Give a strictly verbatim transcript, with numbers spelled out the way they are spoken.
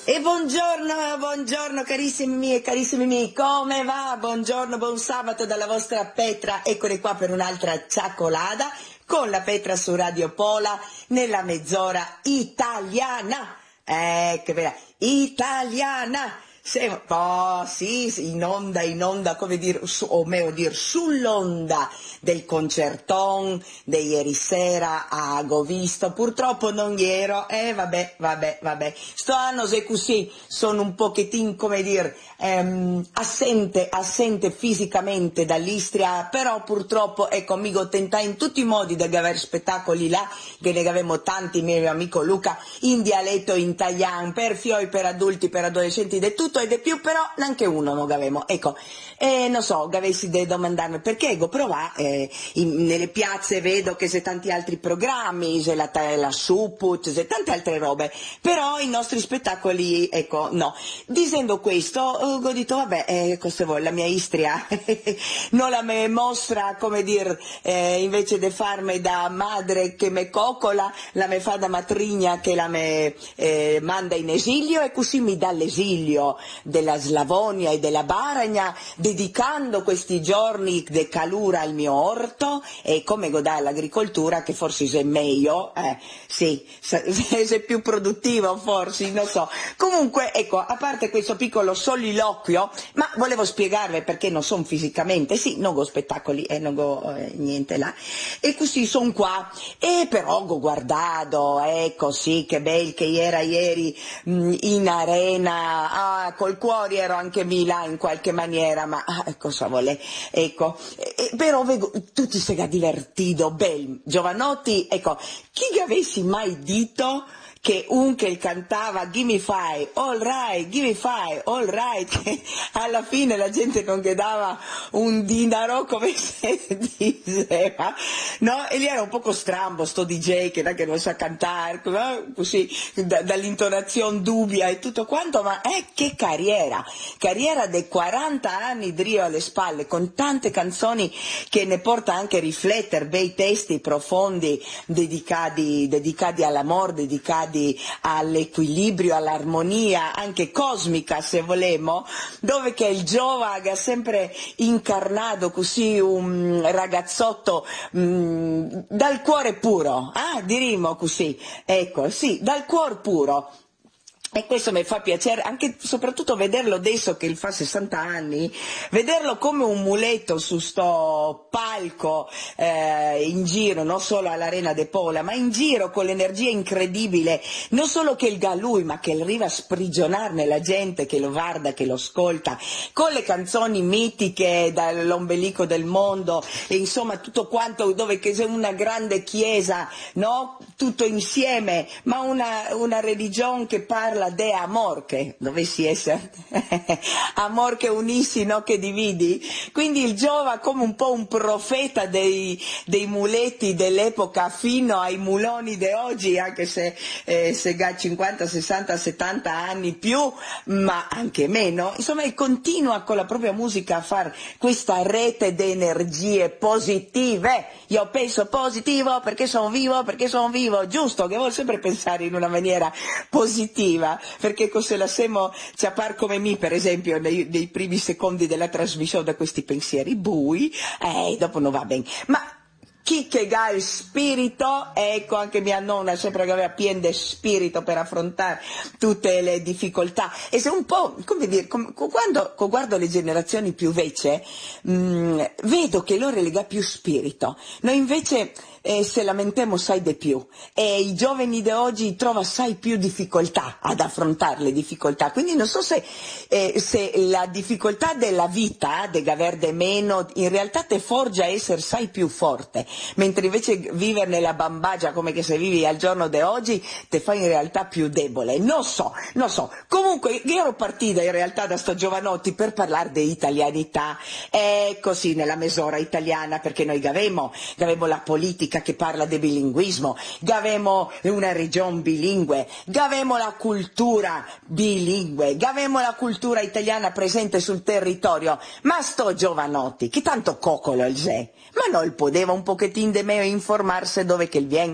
E buongiorno, buongiorno carissimi miei e carissimi miei, come va? Buongiorno, buon sabato dalla vostra Petra, eccoli qua per un'altra ciaccolata con la Petra su Radio Pola nella mezz'ora italiana, eh, che bella, italiana! Se, oh, sì, in onda, in onda, come dire, su, o meglio dire, sull'onda del concerton di ieri sera a Govisto. Purtroppo non ero, e eh, vabbè, vabbè, vabbè. Sto anno se così, sono un pochettino, come dire, ehm, assente, assente fisicamente dall'Istria, però purtroppo, ecco, mi tentai in tutti i modi di avere spettacoli là, che ne avevamo tanti, mio amico Luca, in dialetto italiano, per fioi, per adulti, per adolescenti, di tutto e di più, però neanche uno non avevamo, ecco, e non so, avessi da domandarmi perché, ego, provà, eh, in, nelle piazze vedo che c'è tanti altri programmi, c'è la, la Suput, c'è tante altre robe, però i nostri spettacoli, ecco, no. Dicendo questo, ho detto, vabbè, eh, cosa vuoi, la mia Istria non la me mostra, come dire, eh, invece di farmi da madre che me coccola, la me fa da matrigna che la me eh, manda in esilio e così mi dà l'esilio della Slavonia e della Baragna, dedicando questi giorni di calura al mio orto e come godare l'agricoltura, che forse è meglio, eh, sì, se è più produttivo forse, non so. Comunque, ecco, a parte questo piccolo soliloquio, ma volevo spiegarvi perché non sono fisicamente, sì, non ho spettacoli e non ho eh, niente là, e così sono qua, e però ho guardato, ecco, sì, che bel che era ieri mh, in arena, ah, col cuore ero anche là in qualche maniera, ma ah, cosa vuole, ecco, e, e, però vedo, tutti si è divertito, bel, Giovanotti, ecco, chi avessi mai detto che un che cantava Gimme Five, all right, Gimme Five, all right, che alla fine la gente non chiedeva un dinaro, come si diceva, no? E lì era un poco strambo sto D J che, che non sa cantare, no? Così, da, dall'intonazione dubbia e tutto quanto, ma eh, che carriera, carriera dei quaranta anni di Rio alle spalle, con tante canzoni che ne porta anche a riflettere, bei testi profondi, dedicati, dedicati all'amore, dedicati all'equilibrio, all'armonia, anche cosmica se volemo, dove che il giovane ha sempre incarnato così un ragazzotto mh, dal cuore puro, ah, diremo così, ecco, sì, dal cuore puro. E questo mi fa piacere, anche soprattutto vederlo adesso che fa sessanta anni, vederlo come un muletto su sto palco eh, in giro, non solo all'Arena de Pola, ma in giro con l'energia incredibile, non solo che il ga lui, ma che arriva a sprigionarne la gente che lo guarda, che lo ascolta, con le canzoni mitiche dall'ombelico del mondo, e insomma tutto quanto, dove c'è una grande chiesa, no? Tutto insieme, ma una, una religione che parla de amor, che dovessi essere amor che unissi, no che dividi, quindi il Giova come un po' un profeta dei, dei muletti dell'epoca fino ai muloni di oggi, anche se eh, se ha cinquanta, sessanta, settanta anni più, ma anche meno, insomma e continua con la propria musica a fare questa rete di energie positive. Io penso positivo perché sono vivo, perché sono vivo, giusto, che vuol sempre pensare in una maniera positiva, perché se la semo ci appar come me, per esempio, nei, nei primi secondi della trasmissione, da questi pensieri bui, e eh, dopo non va bene. Ma chi che ha il spirito, ecco, anche mia nonna sempre che aveva pieno di spirito per affrontare tutte le difficoltà, e se un po', come dire, com, quando guardo le generazioni più vecchie, mh, vedo che loro lega più spirito, noi invece eh, se lamentiamo sai di più, e i giovani di oggi trovano sai più difficoltà ad affrontare le difficoltà, quindi non so se, eh, se la difficoltà della vita, de aver de meno, in realtà te forgia a essere sai più forte, mentre invece vivere nella bambagia come che se vivi al giorno di oggi te fa in realtà più debole, non so, non so, comunque io ero partita in realtà da sto Giovanotti per parlare di italianità, e così nella mezz'ora italiana, perché noi avevamo, avevamo la politica che parla di bilinguismo, avevamo una regione bilingue, avevamo la cultura bilingue, avevamo la cultura italiana presente sul territorio, ma sto Giovanotti, che tanto coccolo il sé, ma non poteva un pochettino di me informarsi dove che il viene